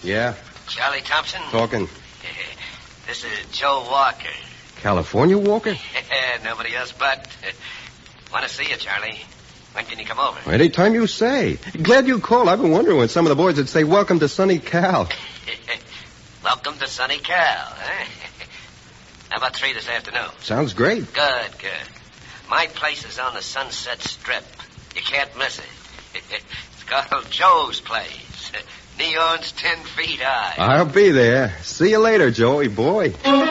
Yeah? Charlie Thompson? Talking. This is Joe Walker. California Walker? Nobody else but. Want to see you, Charlie. When can you come over? Anytime you say. Glad you called. I've been wondering when some of the boys would say, welcome to Sunny Cal. Welcome to Sunny Cal, huh? How about 3 this afternoon? Sounds great. Good. My place is on the Sunset Strip. You can't miss it. It's called Joe's Place. Neon's 10 feet high. I'll be there. See you later, Joey boy.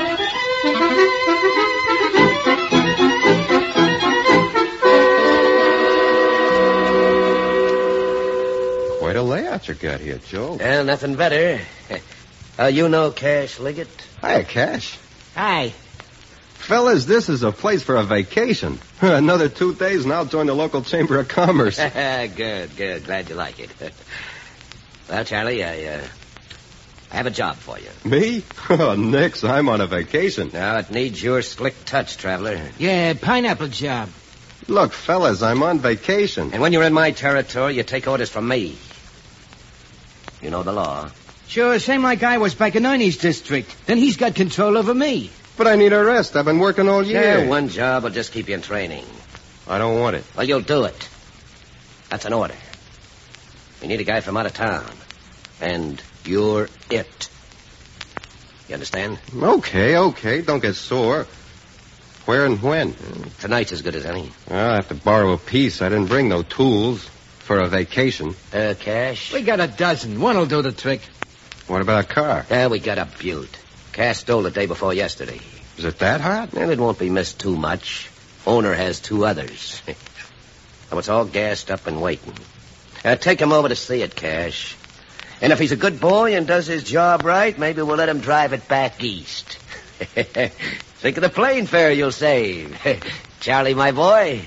Quite a layout you got here, Joe. Well, nothing better. You know Cash Liggett? Hiya, Cash. Hi. Fellas, this is a place for a vacation. Another 2 days and I'll join the local Chamber of Commerce. Good. Glad you like it. Well, Charlie, I have a job for you. Me? Oh, nix. I'm on a vacation. Now, it needs your slick touch, Traveler. Yeah, pineapple job. Look, fellas, I'm on vacation. And when you're in my territory, you take orders from me. You know the law. Sure, same like I was back in Ernie's district. Then he's got control over me. But I need a rest. I've been working all year. Yeah, one job will just keep you in training. I don't want it. Well, you'll do it. That's an order. We need a guy from out of town. And you're it. You understand? Okay. Don't get sore. Where and when? Tonight's as good as any. I'll have to borrow a piece. I didn't bring no tools for a vacation. Cash? We got a dozen. One'll do the trick. What about a car? We got a Butte. Cash stole the day before yesterday. Is it that hot? Well, it won't be missed too much. Owner has 2 others. So it's all gassed up and waiting. Take him over to see it, Cash. And if he's a good boy and does his job right, maybe we'll let him drive it back east. Think of the plane fare you'll save. Charlie, my boy.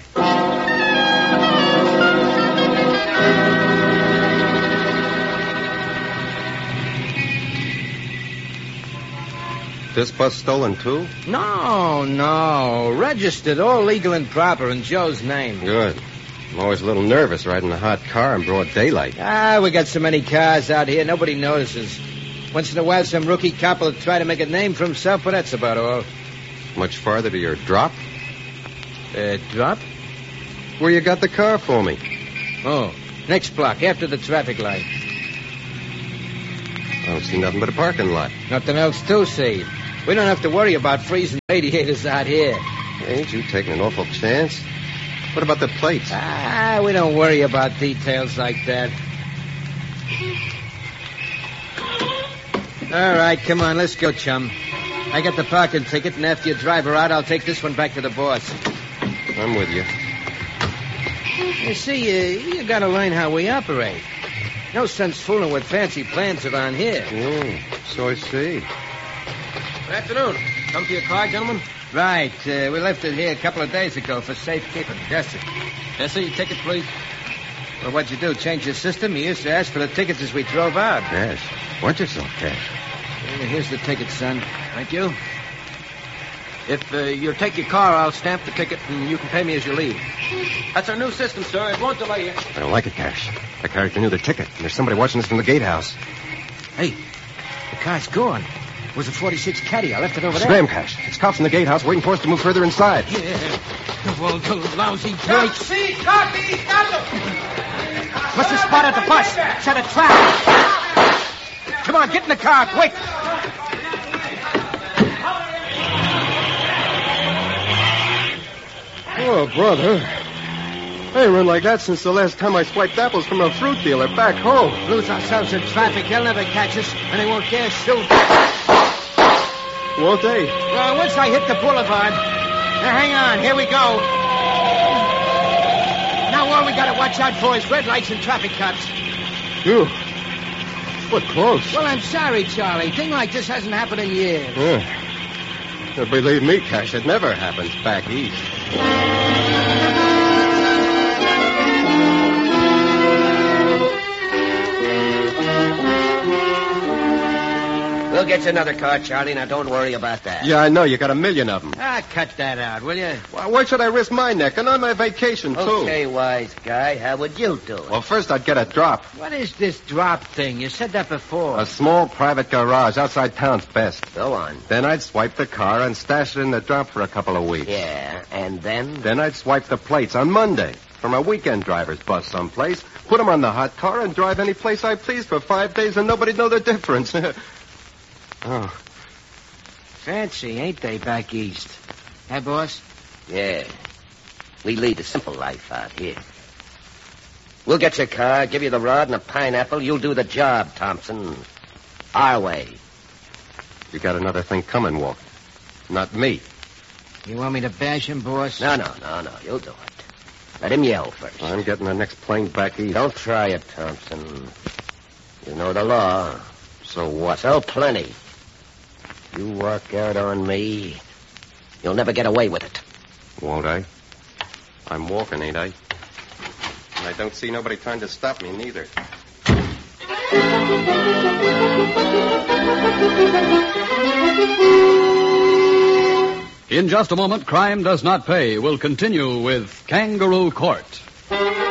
This bus stolen, too? No. Registered, all legal and proper in Joe's name. Good. I'm always a little nervous riding a hot car in broad daylight. We got so many cars out here, nobody notices. Once in a while, some rookie cop will try to make a name for himself, but that's about all. Much farther to your drop? Drop? Where you got the car for me? Oh, next block, after the traffic light. I don't see nothing but a parking lot. Nothing else to see. We don't have to worry about freezing radiators out here. Ain't you taking an awful chance? What about the plates? We don't worry about details like that. All right, come on, let's go, chum. I got the parking ticket, and after you drive her out, I'll take this one back to the boss. I'm with you. You see, you gotta learn how we operate. No sense fooling with fancy plans around here. So I see. Good afternoon. Come for your car, gentlemen? Right. We left it here a couple of days ago for safekeeping. Yes, sir. Yes, sir. Your ticket, please. Well, what'd you do? Change your system? You used to ask for the tickets as we drove out. Yes. Watch yourself, Cash. Here's the ticket, son. Thank you. If you'll take your car, I'll stamp the ticket and you can pay me as you leave. That's our new system, sir. It won't delay you. I don't like it, Cash. The character knew the ticket, and there's somebody watching us from the gatehouse. Hey, the car's gone. It was a 46 Caddy. I left it over there. Scram, Cash. It's cops from the gatehouse waiting for us to move further inside. Yeah. Well, the lousy brakes. Copy! Got them! Must have spotted the bus. Set a trap. Come on, get in the car, quick. Oh, brother. I ain't run like that since the last time I swiped apples from a fruit dealer back home. Lose ourselves in traffic. They'll never catch us, and they won't dare shoot. Won't they? Once I hit the boulevard. Now, hang on. Here we go. Now, all we got to watch out for is red lights and traffic cops. Phew. What close. Well, I'm sorry, Charlie. Thing like this hasn't happened in years. Believe me, Cash, it never happens back east. We'll get you another car, Charlie. Now, don't worry about that. Yeah, I know. You got a million of them. Cut that out, will you? Why should I risk my neck? And on my vacation, too. Okay, wise guy. How would you do it? Well, first I'd get a drop. What is this drop thing? You said that before. A small private garage outside town's best. Go on. Then I'd swipe the car and stash it in the drop for a couple of weeks. Yeah, and then? Then I'd swipe the plates on Monday from a weekend driver's bus someplace, put them on the hot car, and drive any place I please for 5 days, and nobody'd know the difference. Oh. Fancy, ain't they, back east? Hey, boss? Yeah. We lead a simple life out here. We'll get your car, give you the rod and a pineapple. You'll do the job, Thompson. Our way. You got another thing coming, Walt. Not me. You want me to bash him, boss? No. You'll do it. Let him yell first. I'm getting the next plane back east. Don't try it, Thompson. You know the law. So what? So plenty. You walk out on me, you'll never get away with it. Won't I? I'm walking, ain't I? And I don't see nobody trying to stop me, neither. In just a moment, Crime Does Not Pay will continue with Kangaroo Court.